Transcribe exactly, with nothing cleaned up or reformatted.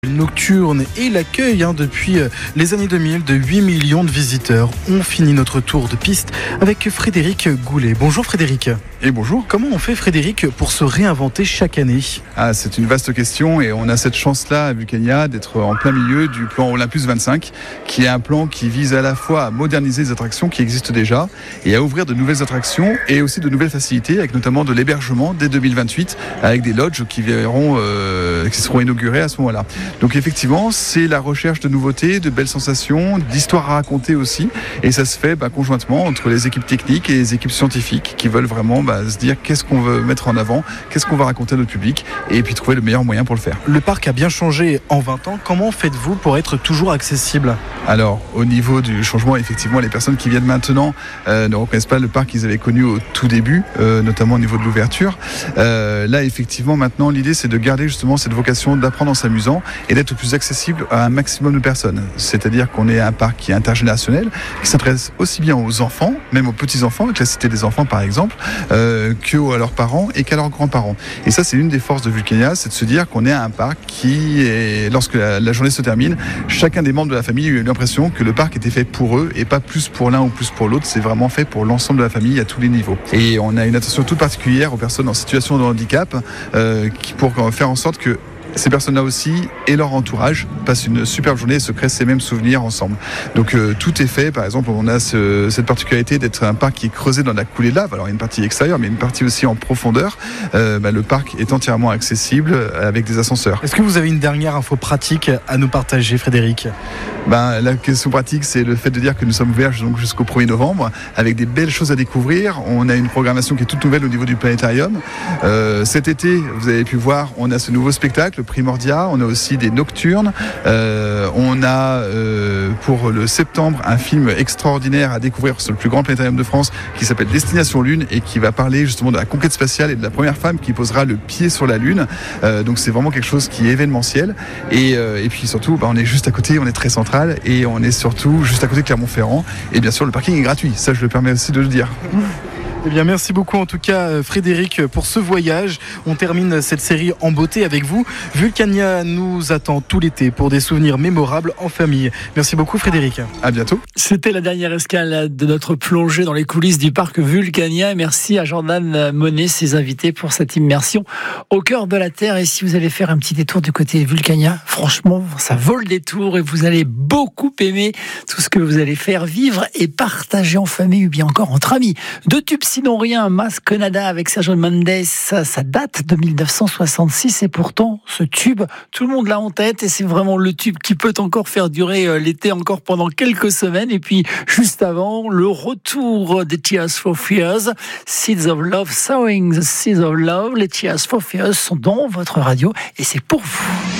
Nocturne et l'accueil hein, depuis les années deux mille de huit millions de visiteurs. On finit notre tour de piste avec Frédéric Goulet. Bonjour Frédéric. Et bonjour. Comment on fait Frédéric pour se réinventer chaque année ? Ah, c'est une vaste question et on a cette chance-là à Vulcania d'être en plein milieu du plan Olympus vingt-cinq, qui est un plan qui vise à la fois à moderniser les attractions qui existent déjà et à ouvrir de nouvelles attractions et aussi de nouvelles facilités, avec notamment de l'hébergement dès deux mille vingt-huit, avec des lodges qui verront, euh, qui seront inaugurés à ce moment-là. Donc effectivement, c'est la recherche de nouveautés, de belles sensations, d'histoires à raconter aussi, et ça se fait bah, conjointement entre les équipes techniques et les équipes scientifiques qui veulent vraiment bah, se dire qu'est-ce qu'on veut mettre en avant, qu'est-ce qu'on va raconter à notre public, et puis trouver le meilleur moyen pour le faire. Le parc a bien changé en vingt ans. Comment faites-vous pour être toujours accessible ? Alors, au niveau du changement, effectivement, les personnes qui viennent maintenant euh, ne reconnaissent pas le parc qu'ils avaient connu au tout début, euh, notamment au niveau de l'ouverture. Euh, là, effectivement, maintenant, l'idée, c'est de garder justement cette vocation d'apprendre en s'amusant et d'être le plus accessible à un maximum de personnes. C'est-à-dire qu'on est un parc qui est intergénérationnel, qui s'intéresse aussi bien aux enfants, même aux petits-enfants, avec la Cité des enfants par exemple, euh, qu'à leurs parents et qu'à leurs grands-parents. Et ça, c'est une des forces de Vulcania, c'est de se dire qu'on est un parc qui est, lorsque la, la journée se termine, chacun des membres de la famille a eu l'impression que le parc était fait pour eux et pas plus pour l'un ou plus pour l'autre. C'est vraiment fait pour l'ensemble de la famille à tous les niveaux. Et on a une attention toute particulière aux personnes en situation de handicap euh, qui, pour faire en sorte que ces personnes-là aussi et leur entourage passent une superbe journée et se créent ces mêmes souvenirs ensemble. Donc euh, tout est fait. Par exemple, on a ce, cette particularité d'être un parc qui est creusé dans la coulée de lave. Alors il y a une partie extérieure, mais une partie aussi en profondeur. Euh, bah, le parc est entièrement accessible avec des ascenseurs. Est-ce que vous avez une dernière info pratique à nous partager, Frédéric ? Ben, la question pratique, c'est le fait de dire que nous sommes ouverts donc, jusqu'au premier novembre, avec des belles choses à découvrir. On a une programmation qui est toute nouvelle au niveau du planétarium. Euh, cet été, vous avez pu voir, on a ce nouveau spectacle, Primordia. On a aussi des nocturnes. Euh, on a, euh, pour le septembre, un film extraordinaire à découvrir sur le plus grand planétarium de France, qui s'appelle Destination Lune, et qui va parler justement de la conquête spatiale et de la première femme qui posera le pied sur la Lune. Euh, donc c'est vraiment quelque chose qui est événementiel. Et, euh, et puis surtout, ben, on est juste à côté, on est très central. Et on est surtout juste à côté de Clermont-Ferrand. Et bien sûr, le parking est gratuit. Ça, je le permets aussi de le dire. Eh bien, merci beaucoup en tout cas Frédéric pour ce voyage. On termine cette série en beauté avec vous. Vulcania nous attend tout l'été pour des souvenirs mémorables en famille. Merci beaucoup Frédéric. À bientôt. C'était la dernière escale de notre plongée dans les coulisses du parc Vulcania. Merci à Jordan Monet, ses invités, pour cette immersion au cœur de la Terre. Et si vous allez faire un petit détour du côté Vulcania, franchement, ça vaut le détour et vous allez beaucoup aimer tout ce que vous allez faire vivre et partager en famille ou bien encore entre amis. Deux tubes sinon rien, Masquenada avec Sergio Mendes, ça, ça date de mille neuf cent soixante-six et pourtant ce tube, tout le monde l'a en tête et c'est vraiment le tube qui peut encore faire durer l'été encore pendant quelques semaines. Et puis juste avant, le retour des Tears for Fears, Seeds of Love, Sowing the Seeds of Love. Les Tears for Fears sont dans votre radio et c'est pour vous.